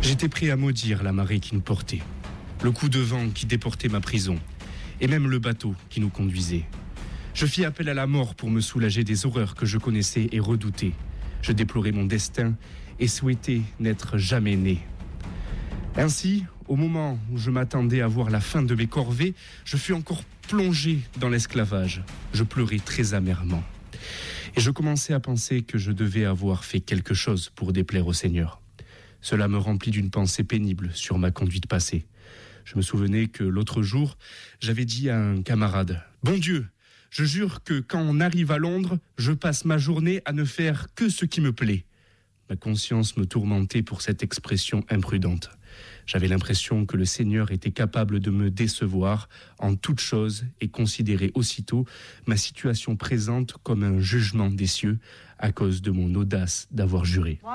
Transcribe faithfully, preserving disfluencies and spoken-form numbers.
J'étais prêt à maudire la marée qui nous portait, le coup de vent qui déportait ma prison, et même le bateau qui nous conduisait. Je fis appel à la mort pour me soulager des horreurs que je connaissais et redoutais. Je déplorais mon destin et souhaitais n'être jamais né. Ainsi, au moment où je m'attendais à voir la fin de mes corvées, je fus encore plongé dans l'esclavage. Je pleurais très amèrement. Et je commençais à penser que je devais avoir fait quelque chose pour déplaire au Seigneur. Cela me remplit d'une pensée pénible sur ma conduite passée. Je me souvenais que l'autre jour, j'avais dit à un camarade « Bon Dieu, je jure que quand on arrive à Londres, je passe ma journée à ne faire que ce qui me plaît. » Ma conscience me tourmentait pour cette expression imprudente. J'avais l'impression que le Seigneur était capable de me décevoir en toute chose et considérait aussitôt ma situation présente comme un jugement des cieux à cause de mon audace d'avoir juré.